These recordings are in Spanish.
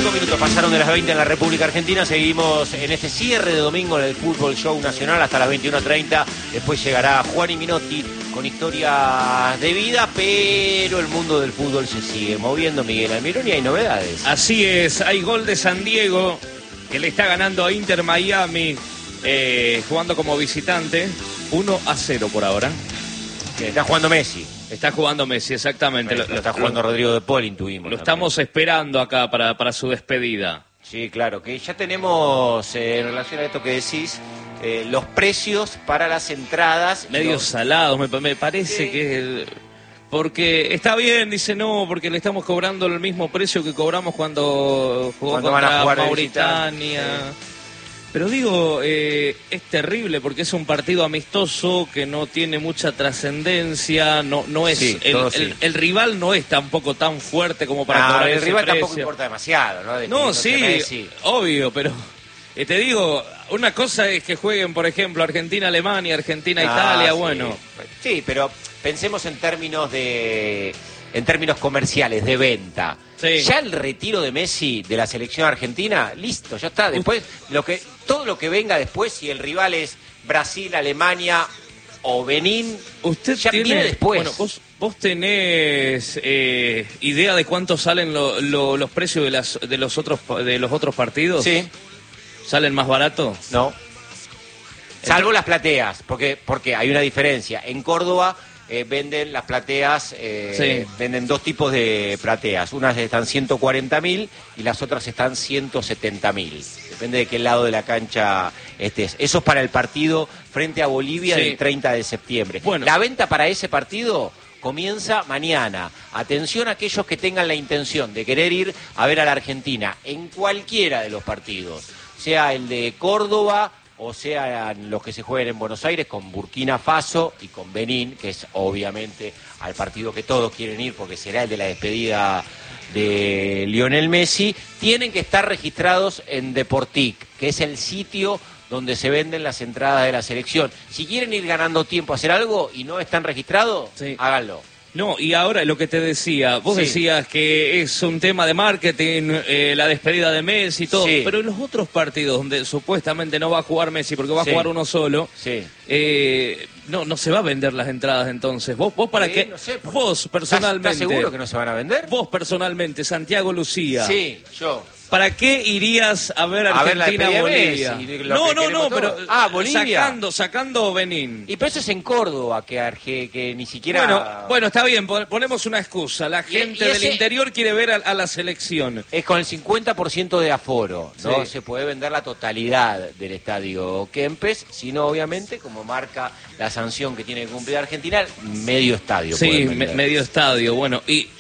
5 minutos pasaron de las 20 en la República Argentina. Seguimos en este cierre de domingo en el Fútbol Show Nacional hasta las 21:30. Después llegará Juan y Minotti con historias de vida, pero el mundo del fútbol se sigue moviendo, Miguel Almirón, y hay novedades. Así es, hay gol de San Diego que le está ganando a Inter Miami, jugando como visitante, 1-0 por ahora. Está jugando Messi. Está jugando Messi, exactamente. Lo está jugando Rodrigo de Paul, intuimos. Lo estamos esperando acá para su despedida. Sí, claro, que ya tenemos, en relación a esto que decís, los precios para las entradas. Medio salados, me parece que... Porque está bien, dice no, porque le estamos cobrando el mismo precio que cobramos cuando jugó contra Mauritania. Pero digo, es terrible porque es un partido amistoso que no tiene mucha trascendencia, no es el rival no es tampoco tan fuerte como para cobrar el ese rival precio. Tampoco importa demasiado, ¿no? No, sí, obvio, pero te digo, una cosa es que jueguen, por ejemplo, Argentina-Alemania, Argentina-Italia, bueno. Sí, pero pensemos en términos comerciales, de venta. Sí. Ya el retiro de Messi de la selección argentina, listo, ya está. Después, todo lo que venga después, si el rival es Brasil, Alemania o Benín, ya viene después. Bueno, vos tenés idea de cuánto salen los precios de los otros partidos. Sí. ¿Salen más barato? No. Salvo las plateas, porque hay una diferencia. En Córdoba venden las plateas, venden dos tipos de plateas. Unas están 140.000 y las otras están 170.000. Depende de qué lado de la cancha estés. Eso es para el partido frente a Bolivia del 30 de septiembre. Bueno. La venta para ese partido comienza mañana. Atención a aquellos que tengan la intención de querer ir a ver a la Argentina en cualquiera de los partidos, sea el de Córdoba o sean los que se jueguen en Buenos Aires, con Burkina Faso y con Benín, que es obviamente al partido que todos quieren ir porque será el de la despedida de Lionel Messi. Tienen que estar registrados en Deportic, que es el sitio donde se venden las entradas de la selección. Si quieren ir ganando tiempo a hacer algo y no están registrados, háganlo. No, y ahora lo que te decía, vos decías que es un tema de marketing, la despedida de Messi y todo, pero en los otros partidos donde supuestamente no va a jugar Messi porque va a jugar uno solo, no se va a vender las entradas entonces. ¿Vos para qué? No sé, vos personalmente. ¿Estás seguro que no se van a vender? Vos personalmente, Santiago Lucía. Sí, yo. ¿Para qué irías a ver Argentina-Bolivia? No, pero Bolivia. Sacando Benín. Y pero eso es en Córdoba, que ni siquiera... Bueno, está bien, ponemos una excusa. La gente del interior quiere ver a la selección. Es con el 50% de aforo, ¿no? Se puede vender la totalidad del estadio Kempes, sino obviamente, como marca la sanción que tiene que cumplir Argentina, medio estadio. Sí, medio estadio, bueno, y...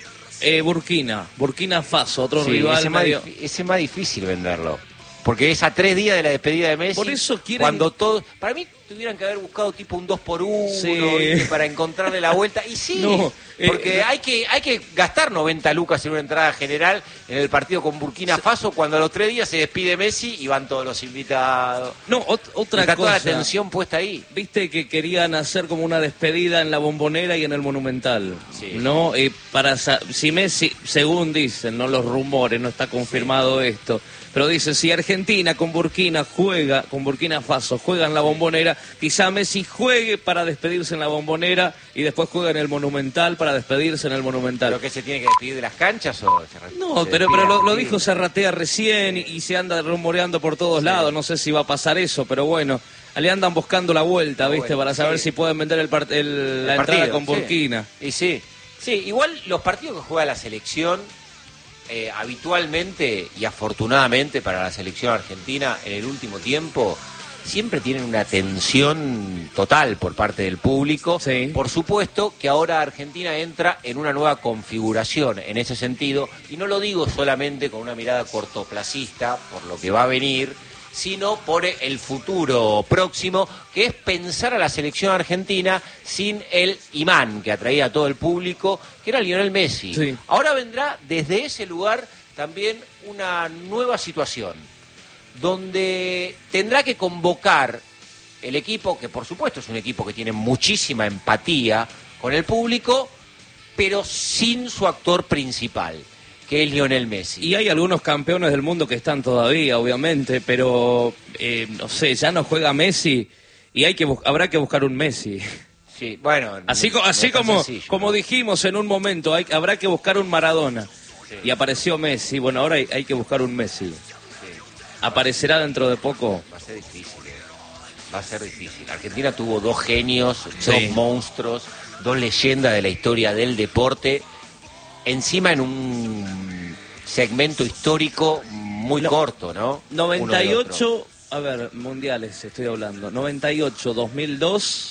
Burkina Faso, otro rival. Ese es más difícil venderlo. Porque es a 3 días de la despedida de Messi. Por eso quieren... Cuando todo... Para mí tuvieran que haber buscado tipo un 2x1 para encontrarle la vuelta. Y porque hay que gastar 90 lucas en una entrada general en el partido con Burkina Faso cuando a los 3 días se despide Messi y van todos los invitados. No, otra cosa. Toda la atención puesta ahí. Viste que querían hacer como una despedida en la Bombonera y en el Monumental. ¿No? Si Messi, según dicen, no los rumores, no está confirmado esto, pero dicen, si Argentina con Burkina Faso juega en la Bombonera, quizá Messi juegue para despedirse en la Bombonera y después juega en el Monumental para despedirse en el Monumental. ¿Pero qué se tiene que despedir de las canchas o No, pero lo dijo Serratea recién y se anda rumoreando por todos lados, no sé si va a pasar eso, pero bueno, le andan buscando la vuelta, ¿viste? Para saber si pueden vender la entrada con Burkina. Y sí, igual los partidos que juega la selección... habitualmente y afortunadamente para la selección argentina en el último tiempo siempre tienen una atención total por parte del público. Por supuesto que ahora Argentina entra en una nueva configuración en ese sentido, y no lo digo solamente con una mirada cortoplacista por lo que va a venir, sino por el futuro próximo, que es pensar a la selección argentina sin el imán que atraía a todo el público, que era Lionel Messi. Ahora vendrá desde ese lugar también una nueva situación, donde tendrá que convocar el equipo, que por supuesto es un equipo que tiene muchísima empatía con el público, pero sin su actor principal. que es Lionel Messi. Y hay algunos campeones del mundo que están todavía, obviamente, pero no sé, ya no juega Messi y habrá que buscar un Messi. Sí, bueno, así como dijimos en un momento, habrá que buscar un Maradona. Sí. Y apareció Messi. Bueno, ahora hay que buscar un Messi. Sí. ¿Aparecerá dentro de poco? Va a ser difícil. Va a ser difícil. Argentina tuvo dos genios, dos monstruos, dos leyendas de la historia del deporte. Encima en un segmento histórico muy corto, ¿no? 98, a ver, mundiales estoy hablando. 98, 2002...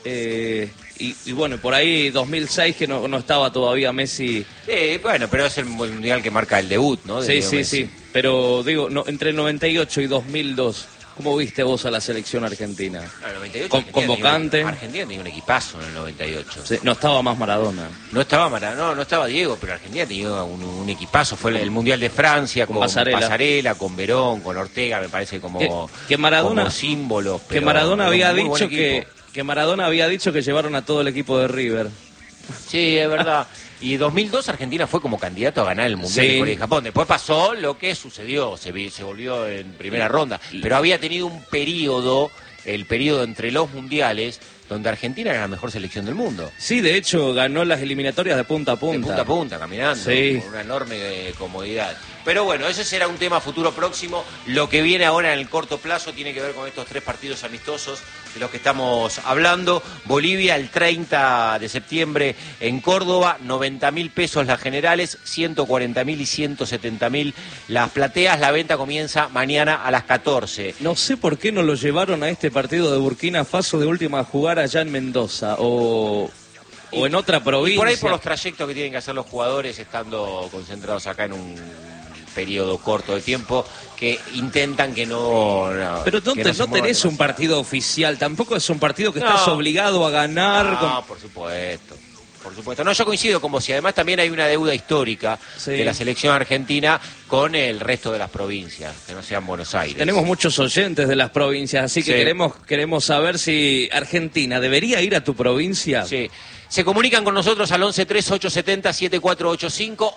y bueno, por ahí 2006 que no estaba todavía Messi. Sí, bueno, pero es el mundial que marca el debut, ¿no? Sí, pero digo, entre el 98 y 2002, ¿cómo viste vos a la selección argentina? No, el 98 convocante. Argentina tenía un equipazo en el 98. Sí, no estaba más Maradona. No estaba Diego, pero Argentina tenía un equipazo. Fue el mundial de Francia con Pasarela, con Verón, con Ortega, me parece como símbolo. Que Maradona había dicho que Maradona había dicho que llevaron a todo el equipo de River. Sí, es verdad. Y 2002 Argentina fue como candidato a ganar el Mundial de Corea y Japón. Después pasó lo que sucedió, se volvió en primera ronda. Pero había tenido un periodo, el periodo entre los mundiales, donde Argentina era la mejor selección del mundo. Sí, de hecho ganó las eliminatorias de punta a punta. De punta a punta, caminando, con una enorme comodidad. Pero bueno, ese será un tema futuro próximo. Lo que viene ahora en el corto plazo tiene que ver con estos 3 partidos amistosos de los que estamos hablando. Bolivia el 30 de septiembre en Córdoba, 90.000 pesos las generales, 140.000 y 170.000 las plateas. La venta comienza mañana a las 14. No sé por qué no lo llevaron a este partido de Burkina Faso de última a jugar allá en Mendoza o en otra provincia. Y por ahí por los trayectos que tienen que hacer los jugadores estando concentrados acá en un periodo corto de tiempo que intentan que no pero no tenés un partido oficial, tampoco es un partido que estás obligado a ganar. Por supuesto. No, yo coincido con vos y además también hay una deuda histórica de la selección argentina con el resto de las provincias, que no sean Buenos Aires. Tenemos muchos oyentes de las provincias, así que queremos saber si Argentina debería ir a tu provincia. Sí. Se comunican con nosotros al 11-3-870-7485,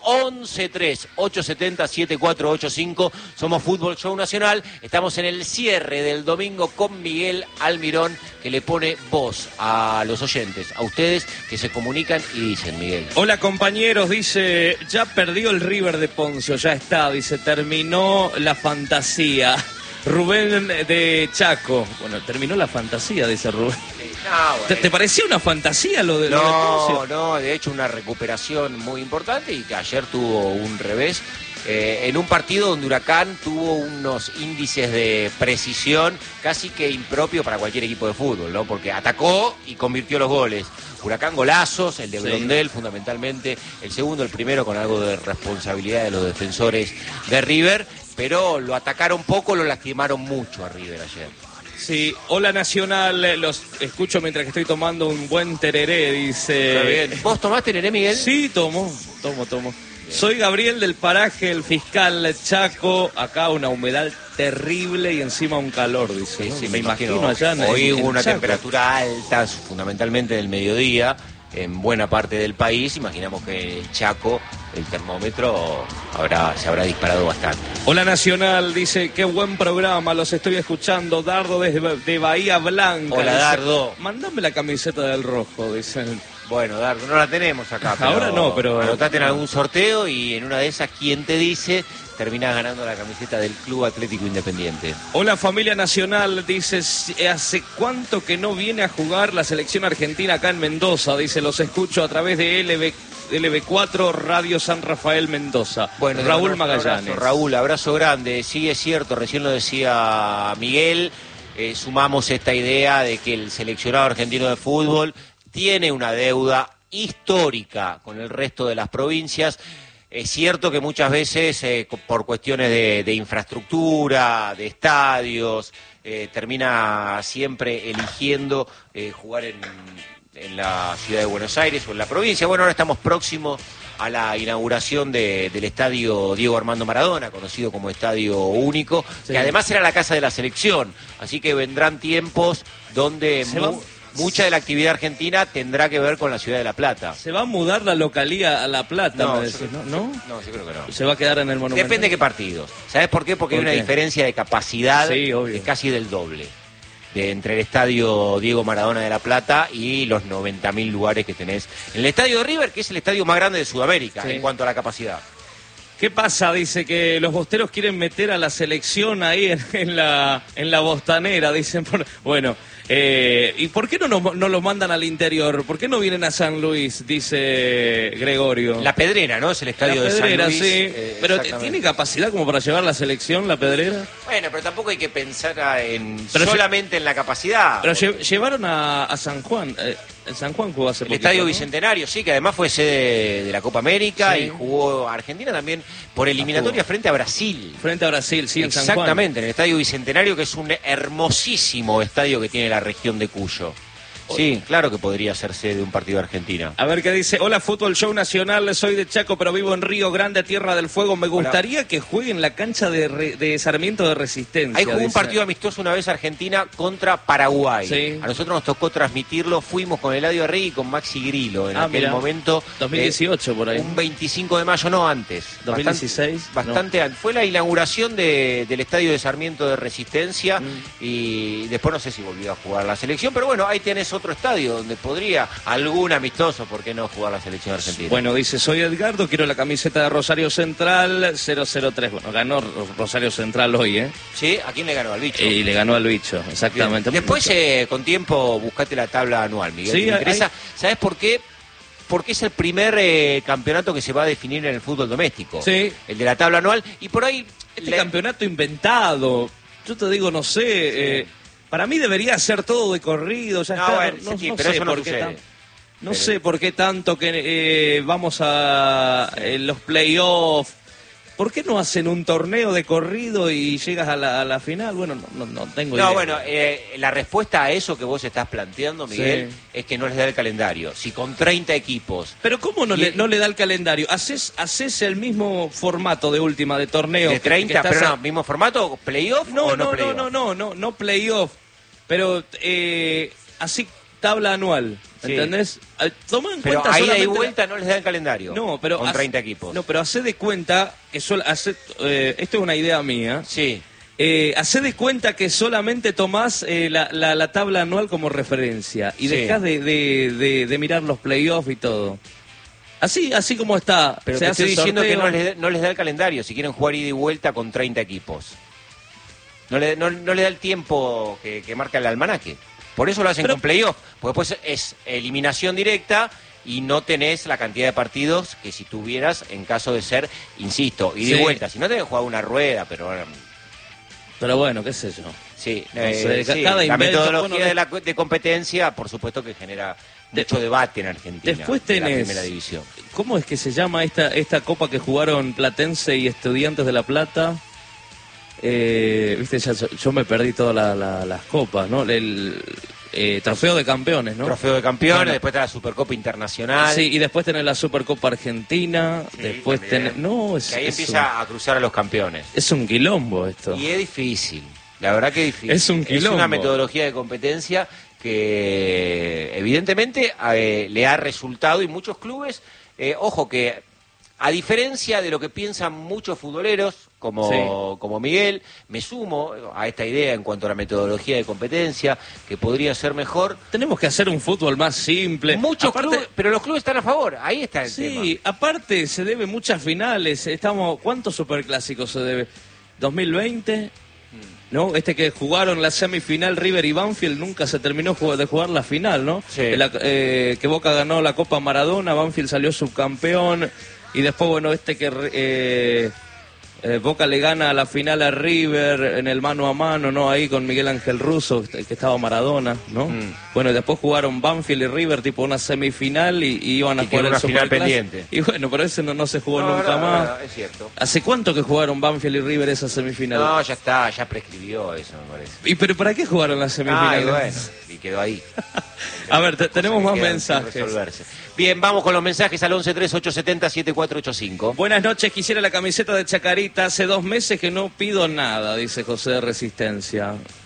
11-3-870-7485. Somos Fútbol Show Nacional. Estamos en el cierre del domingo con Miguel Almirón, que le pone voz a los oyentes, a ustedes que se comunican y dicen, Miguel. Hola compañeros, dice, ya perdió el River de Poncio, ya está, dice, terminó la fantasía. Rubén de Chaco. Bueno, terminó la fantasía, dice Rubén. ¿Te parecía una fantasía lo de Poncio? No, de hecho una recuperación muy importante y que ayer tuvo un revés. En un partido donde Huracán tuvo unos índices de precisión casi que impropio para cualquier equipo de fútbol, ¿no? Porque atacó y convirtió los goles. Huracán golazos, el de Blondel fundamentalmente, el segundo, el primero con algo de responsabilidad de los defensores de River, pero lo atacaron poco, lo lastimaron mucho a River ayer. Sí, hola Nacional, los escucho mientras que estoy tomando un buen tereré, dice. Está bien. ¿Vos tomás tereré, Miguel? Sí, tomo. Bien. Soy Gabriel del paraje El Fiscal Chaco, acá una humedad terrible y encima un calor, dice. Sí, me imagino allá hoy hubo una temperatura alta, fundamentalmente del mediodía, en buena parte del país. Imaginamos que en Chaco el termómetro se habrá disparado bastante. Hola Nacional, dice, qué buen programa, los estoy escuchando. Dardo de Bahía Blanca. Hola, dice, Dardo. Mandame la camiseta del rojo, dicen. Bueno, Dardo, no la tenemos acá. Ahora no, pero anotate en algún sorteo y en una de esas, ¿quién te dice? Terminás ganando la camiseta del Club Atlético Independiente. Hola familia Nacional, dice, ¿hace cuánto que no viene a jugar la selección argentina acá en Mendoza? Dice, los escucho a través de LB4 Radio San Rafael Mendoza. Bueno, Raúl Magallanes. Raúl, abrazo grande. Sí, es cierto, recién lo decía Miguel, sumamos esta idea de que el seleccionado argentino de fútbol tiene una deuda histórica con el resto de las provincias. Es cierto que muchas veces por cuestiones de infraestructura, de estadios, termina siempre eligiendo jugar en la ciudad de Buenos Aires o en la provincia. Bueno, ahora estamos próximos a la inauguración del estadio Diego Armando Maradona, conocido como Estadio Único, que además era la casa de la selección. Así que vendrán tiempos donde... mucha de la actividad argentina tendrá que ver con la ciudad de La Plata. ¿Se va a mudar la localía a La Plata? No, me decís, ¿no? No, yo creo que no. ¿Se va a quedar en el Monumental? Depende de qué partidos. ¿Sabes por qué? Porque hay una diferencia de capacidad de casi del doble. Entre el estadio Diego Maradona de La Plata y los 90.000 lugares que tenés en el estadio de River, que es el estadio más grande de Sudamérica en cuanto a la capacidad. ¿Qué pasa? Dice que los bosteros quieren meter a la selección ahí en la bostanera, dicen. Bueno, ¿y por qué no los mandan al interior? ¿Por qué no vienen a San Luis? Dice Gregorio. La Pedrera, ¿no? Es el estadio de San Luis. La Pedrera, sí. Pero ¿tiene capacidad como para llevar la selección, la Pedrera? Bueno, pero tampoco hay que pensar solamente en la capacidad. Pero llevaron a San Juan. En San Juan jugó hace poquito, el Estadio ¿no? Bicentenario, sí, que además fue sede de la Copa América y jugó Argentina también por eliminatoria frente a Brasil. Frente a Brasil, sí, en San Juan. Exactamente, en el Estadio Bicentenario, que es un hermosísimo estadio que tiene la región de Cuyo. Sí, claro que podría ser sede de un partido de Argentina. A ver qué dice. Hola, Fútbol Show Nacional, soy de Chaco, pero vivo en Río Grande, Tierra del Fuego. Me gustaría que juegue en la cancha de Sarmiento de Resistencia. Ahí jugó un partido amistoso una vez Argentina contra Paraguay. Sí. A nosotros nos tocó transmitirlo, fuimos con Eladio Arregui y con Maxi Grillo en aquel momento. 2018 por ahí. Un 25 de mayo, no antes. 2016. Bastante antes. Fue la inauguración del estadio de Sarmiento de Resistencia y después no sé si volvió a jugar la selección, pero bueno, ahí tenés otro estadio donde podría algún amistoso, ¿por qué no jugar la selección argentina? Bueno, dice, soy Edgardo, quiero la camiseta de Rosario Central 003. Bueno, ganó Rosario Central hoy, ¿eh? Sí, ¿a quién le ganó? Al Bicho. Y le ganó al Bicho, exactamente. Bien. Después, con tiempo, buscate la tabla anual, Miguel. Sí, ¿Te interesa? ¿Sabes por qué? Porque es el primer campeonato que se va a definir en el fútbol doméstico. Sí. El de la tabla anual. Y por ahí... campeonato inventado, yo te digo, no sé... Para mí debería ser todo de corrido, ya está. Bueno, no pero sé eso no por qué sucede. No sé por qué tanto que vamos a los playoffs. ¿Por qué no hacen un torneo de corrido y llegas a la final? Bueno, no tengo idea. No, bueno, la respuesta a eso que vos estás planteando, Miguel, es que no les da el calendario. Si con 30 equipos... Pero ¿cómo no le da el calendario? ¿Haces el mismo formato de última, de torneo? ¿De 30? Pero no, ¿mismo formato? ¿Playoff o no playoff? No playoff. Pero así tabla anual, ¿entendés? Toma en cuenta pero ida y vuelta no les da el calendario. No, pero con 30 equipos. No, pero hacé de cuenta que esto es una idea mía. Sí. Hacé de cuenta que solamente tomás la tabla anual como referencia y dejás de mirar los playoffs y todo. Así como está. Pero te estoy diciendo que no les da el calendario si quieren jugar ida y vuelta con 30 equipos. No le da el tiempo que marca el almanaque. Por eso lo hacen con playoff, porque después es eliminación directa y no tenés la cantidad de partidos que si tuvieras en caso de ser, insisto, ida y vuelta. Si no tenés que jugar una rueda, pero bueno, qué sé yo. Sí, no sé, cada la metodología de competencia, por supuesto que genera mucho debate en Argentina. Después tenés, en la primera división. ¿Cómo es que se llama esta copa que jugaron Platense y Estudiantes de La Plata? Viste, yo me perdí todas las copas, ¿no? El trofeo de campeones, ¿no? Trofeo de campeones, después está la Supercopa Internacional. Sí, y después tenés la Supercopa Argentina, después tenés... que ahí empieza a cruzar a los campeones. Es un quilombo esto. Y es difícil, la verdad que es difícil. Es un quilombo. Es una metodología de competencia que evidentemente le ha resultado y muchos clubes, ojo que... A diferencia de lo que piensan muchos futboleros, como Miguel, me sumo a esta idea en cuanto a la metodología de competencia, que podría ser mejor. Tenemos que hacer un fútbol más simple. Muchos clubes, pero los clubes están a favor, ahí está el tema. Sí, aparte se debe muchas finales. ¿Cuántos superclásicos se debe? ¿2020? ¿No? Que jugaron la semifinal River y Banfield nunca se terminó de jugar la final, ¿no? Sí. Que Boca ganó la Copa Maradona, Banfield salió subcampeón. Y después, bueno, que Boca le gana la final a River en el mano a mano, ¿no? Ahí con Miguel Ángel Russo, que estaba Maradona, ¿no? Bueno, después jugaron Banfield y River, tipo una semifinal, y iban a jugar una final pendiente. Y bueno, pero ese no se jugó nunca más. No, es cierto. ¿Hace cuánto que jugaron Banfield y River esa semifinal? No, ya está, ya prescribió eso, me parece. ¿Pero para qué jugaron la semifinal? Bueno, y quedó ahí. A ver, tenemos más mensajes. Bien, vamos con los mensajes al 1138707485. Buenas noches, quisiera la camiseta de Chacarita. Hace 2 meses que no pido nada, dice José de Resistencia.